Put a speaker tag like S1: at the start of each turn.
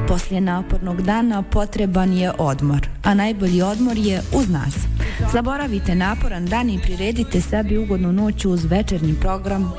S1: Poslije napornog dana potreban je odmor, a najbolji odmor je uz nas. Zaboravite naporan dan i priredite sebi ugodnu noć uz večernji program